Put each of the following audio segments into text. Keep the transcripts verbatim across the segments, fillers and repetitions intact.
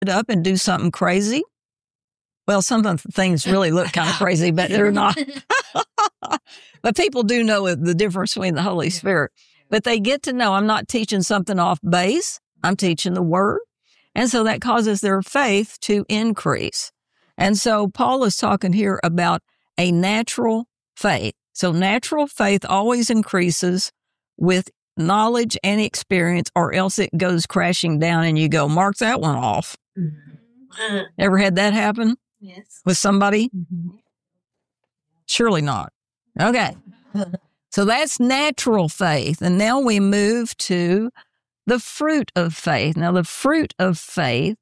it up and do something crazy. Well, some of the things really look kind of crazy, but they're not. But people do know the difference between the Holy Spirit. But they get to know I'm not teaching something off base. I'm teaching the Word. And so that causes their faith to increase. And so Paul is talking here about a natural faith. So natural faith always increases with knowledge and experience, or else it goes crashing down and you go, mark that one off. Mm-hmm. Ever had that happen? Yes. With somebody? Mm-hmm. Surely not. Okay. So that's natural faith. And now we move to the fruit of faith. Now, the fruit of faith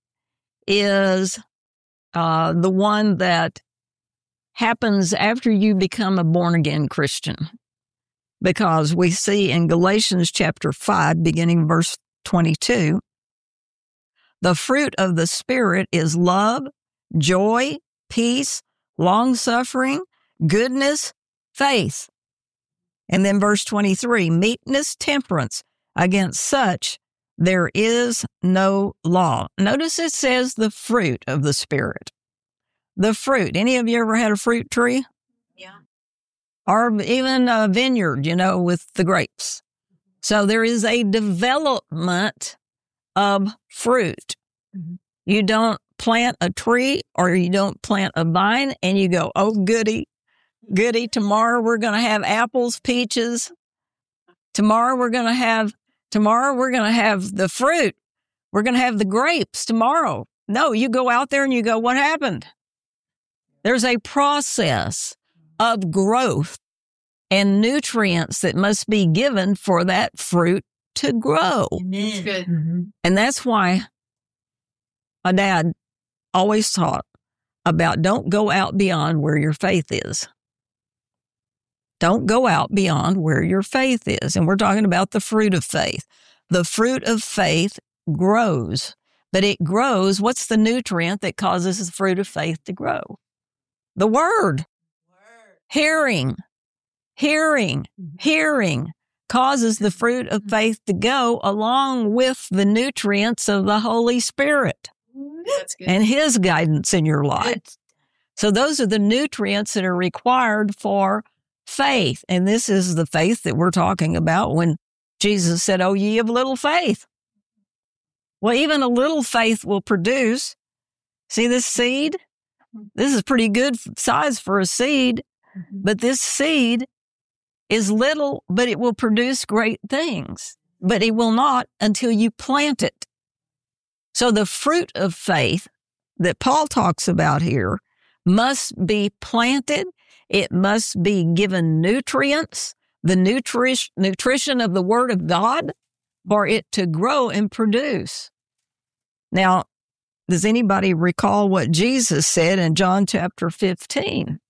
is uh, the one that happens after you become a born-again Christian. Because we see in Galatians chapter five, beginning verse twenty-two, the fruit of the Spirit is love, joy, peace, long-suffering, goodness, faith. And then verse twenty-three, meekness, temperance. Against such there is no law. Notice it says the fruit of the Spirit. The fruit. Any of you ever had a fruit tree? Yeah. Or even a vineyard, you know, with the grapes. So there is a development of fruit. Mm-hmm. You don't plant a tree or you don't plant a vine and you go, oh, goody, goody. Tomorrow we're going to have apples, peaches. Tomorrow we're going to have, tomorrow we're going to have the fruit. We're going to have the grapes tomorrow. No, you go out there and you go, what happened? There's a process of growth and nutrients that must be given for that fruit to grow. That's good. Mm-hmm. And that's why my dad always taught about don't go out beyond where your faith is. Don't go out beyond where your faith is. And we're talking about the fruit of faith. The fruit of faith grows, but it grows. What's the nutrient that causes the fruit of faith to grow? The word. Word. Hearing. Hearing. Mm-hmm. Hearing causes the fruit of faith to go along with the nutrients of the Holy Spirit. That's good. And His guidance in your life. Good. So those are the nutrients that are required for faith. And this is the faith that we're talking about when Jesus said, oh, ye of little faith. Well, even a little faith will produce. See this seed? This is pretty good size for a seed, mm-hmm. but this seed is little, but it will produce great things. But it will not until you plant it. So the fruit of faith that Paul talks about here must be planted. It must be given nutrients, the nutri- nutrition of the Word of God, for it to grow and produce. Now, does anybody recall what Jesus said in John chapter fifteen?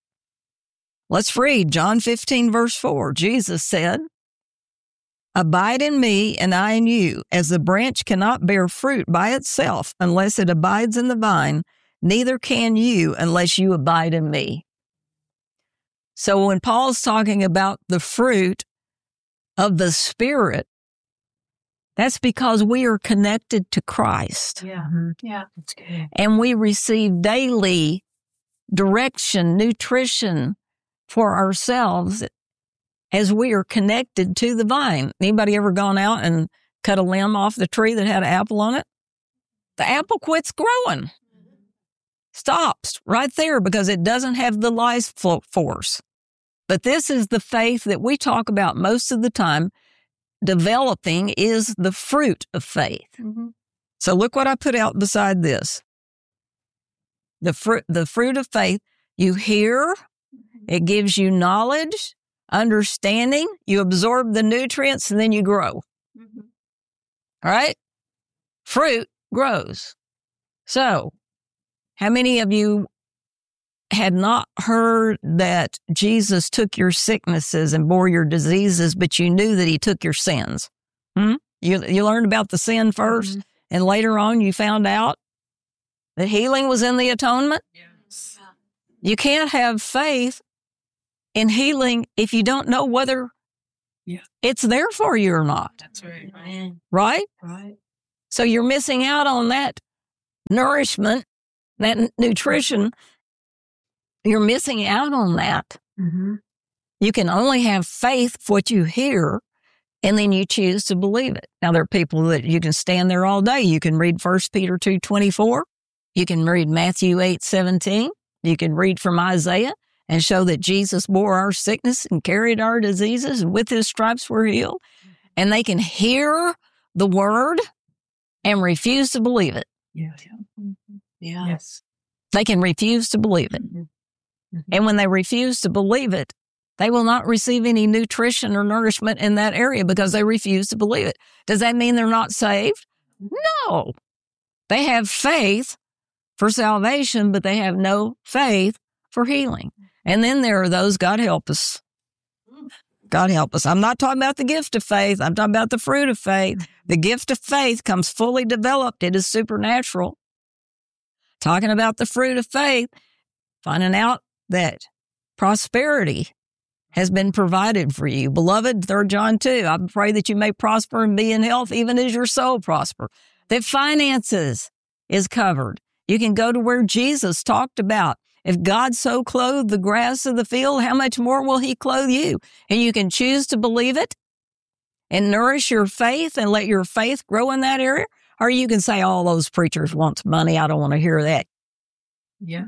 Let's read John fifteen, verse four. Jesus said, abide in me and I in you, as the branch cannot bear fruit by itself unless it abides in the vine, neither can you unless you abide in me. So when Paul's talking about the fruit of the Spirit, that's because we are connected to Christ. Yeah, yeah, that's good. And we receive daily direction, nutrition for ourselves as we are connected to the vine. Anybody ever gone out and cut a limb off the tree that had an apple on it? The apple quits growing. Stops right there because it doesn't have the life force. But this is the faith that we talk about most of the time. Developing is the fruit of faith. Mm-hmm. So look what I put out beside this. The fruit, the fruit of faith, you hear, it gives you knowledge, understanding, you absorb the nutrients, and then you grow. Mm-hmm. All right? Fruit grows. So, how many of you had not heard that Jesus took your sicknesses and bore your diseases, but you knew that He took your sins? Hmm? You, you learned about the sin first, mm-hmm. and later on you found out that healing was in the atonement? Yes. You can't have faith in healing if you don't know whether yeah. it's there for you or not. That's right. Right? Right? Right. So you're missing out on that nourishment, that n- nutrition, you're missing out on that. Mm-hmm. You can only have faith for what you hear, and then you choose to believe it. Now, there are people that you can stand there all day. You can read First Peter two twenty-four. You can read Matthew eight seventeen. You can read from Isaiah and show that Jesus bore our sickness and carried our diseases, and with his stripes we're healed. And they can hear the word and refuse to believe it. Yeah. Yeah. Yes. They can refuse to believe it. Mm-hmm. Mm-hmm. And when they refuse to believe it, they will not receive any nutrition or nourishment in that area because they refuse to believe it. Does that mean they're not saved? No. They have faith for salvation, but they have no faith for healing. And then there are those, God help us. God help us. I'm not talking about the gift of faith. I'm talking about the fruit of faith. The gift of faith comes fully developed. It is supernatural. Talking about the fruit of faith, finding out that prosperity has been provided for you. Beloved, Third John two, I pray that you may prosper and be in health even as your soul prosper. That finances is covered. You can go to where Jesus talked about, if God so clothed the grass of the field, how much more will he clothe you? And you can choose to believe it and nourish your faith and let your faith grow in that area. Or you can say, all those preachers want money. I don't want to hear that. Yeah.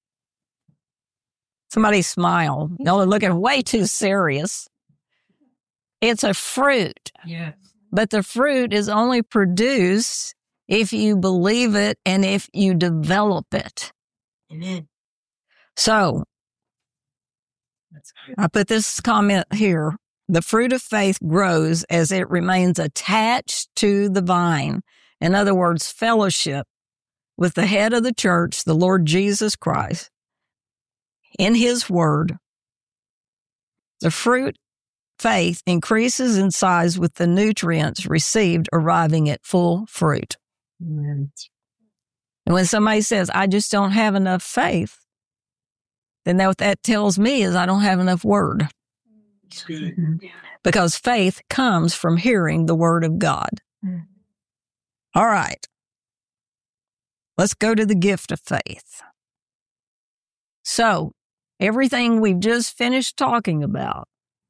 Somebody smile. No, they're looking way too serious. It's a fruit. Yes. But the fruit is only produced if you believe it and if you develop it. Amen. So, That's good. I put this comment here. The fruit of faith grows as it remains attached to the vine. In other words, fellowship with the head of the church, the Lord Jesus Christ, in his word. The fruit faith increases in size with the nutrients received arriving at full fruit. Amen. And when somebody says, I just don't have enough faith, then that, what that tells me is I don't have enough word. That's good. Mm-hmm. Because faith comes from hearing the word of God. Mm-hmm. All right. Let's go to the gift of faith. So, everything we've just finished talking about,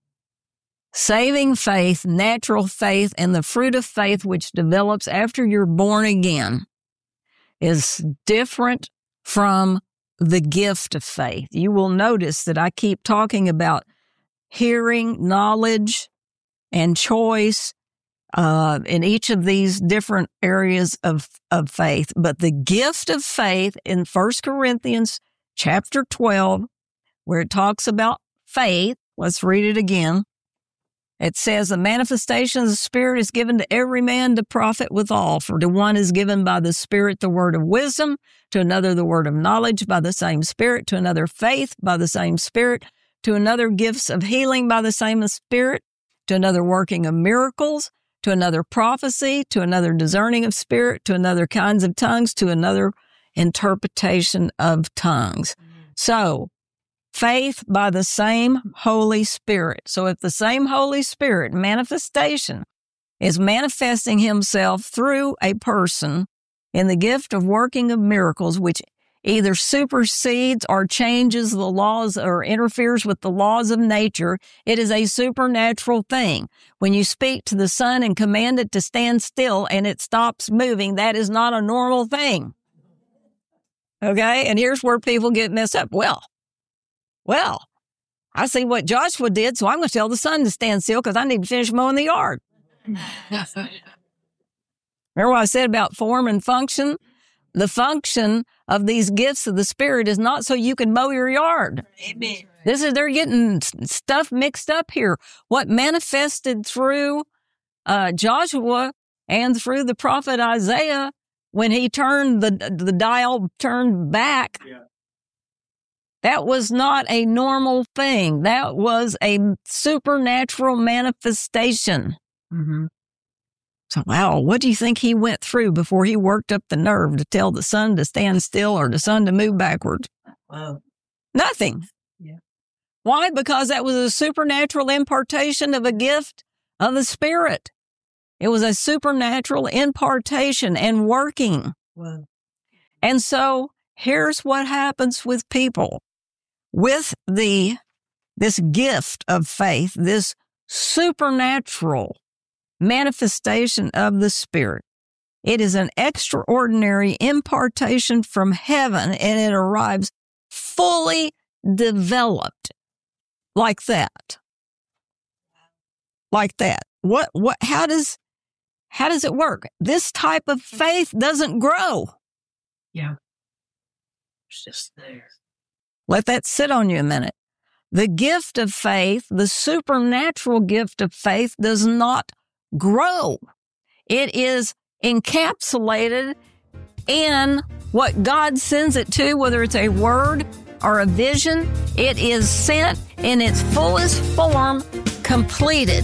saving faith, natural faith, and the fruit of faith which develops after you're born again, is different from the gift of faith. You will notice that I keep talking about hearing, knowledge, and choice uh, in each of these different areas of, of faith. But the gift of faith in First Corinthians chapter twelve, where it talks about faith, let's read it again. It says, the manifestation of the Spirit is given to every man to profit withal. For to one is given by the Spirit the word of wisdom, to another the word of knowledge by the same Spirit, to another faith by the same Spirit, to another gifts of healing by the same Spirit, to another working of miracles, to another prophecy, to another discerning of spirit, to another kinds of tongues, to another interpretation of tongues. So, faith by the same Holy Spirit. So if the same Holy Spirit manifestation is manifesting himself through a person in the gift of working of miracles, which either supersedes or changes the laws or interferes with the laws of nature, it is a supernatural thing. When you speak to the sun and command it to stand still and it stops moving, that is not a normal thing. Okay? And here's where people get messed up. Well, Well, I see what Joshua did, so I'm going to tell the sun to stand still because I need to finish mowing the yard. Remember what I said about form and function? The function of these gifts of the Spirit is not so you can mow your yard. Amen. This is, they're getting stuff mixed up here. What manifested through uh, Joshua and through the prophet Isaiah when he turned the, the dial turned back, yeah. That was not a normal thing. That was a supernatural manifestation. Mm-hmm. So, wow, what do you think he went through before he worked up the nerve to tell the sun to stand still or the sun to move backwards? Wow. Nothing. Yeah. Why? Because that was a supernatural impartation of a gift of the Spirit. It was a supernatural impartation and working. Wow. And so here's what happens with people. With the this gift of faith, this supernatural manifestation of the Spirit, it is an extraordinary impartation from heaven, and it arrives fully developed like that. Like that. What, what, how does, how does it work? This type of faith doesn't grow. Yeah. It's just there. Let that sit on you a minute. The gift of faith, the supernatural gift of faith, does not grow. It is encapsulated in what God sends it to, whether it's a word or a vision. It is sent in its fullest form, completed.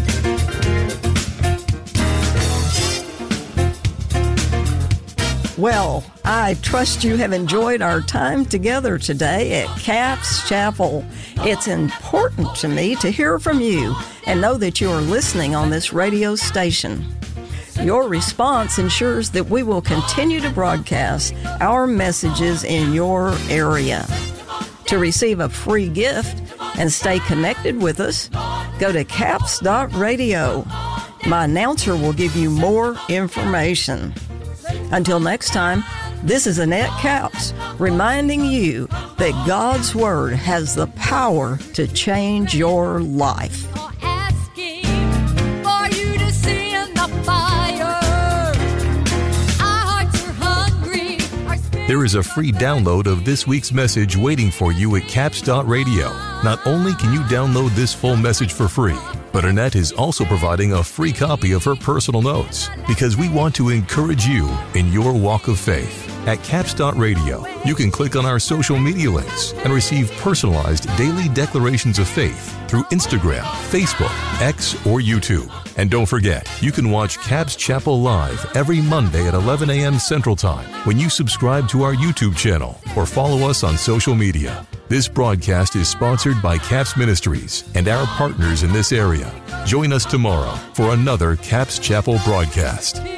Well, I trust you have enjoyed our time together today at Capps Chapel. It's important to me to hear from you and know that you are listening on this radio station. Your response ensures that we will continue to broadcast our messages in your area. To receive a free gift and stay connected with us, go to capps dot radio. My announcer will give you more information. Until next time, this is Annette Capps reminding you that God's Word has the power to change your life. There is a free download of this week's message waiting for you at capps dot radio. Not only can you download this full message for free, but Annette is also providing a free copy of her personal notes because we want to encourage you in your walk of faith. At capps dot radio, you can click on our social media links and receive personalized daily declarations of faith through Instagram, Facebook, X, or YouTube. And don't forget, you can watch Capps Chapel live every Monday at eleven a.m. Central Time when you subscribe to our YouTube channel or follow us on social media. This broadcast is sponsored by Capps Ministries and our partners in this area. Join us tomorrow for another Capps Chapel broadcast.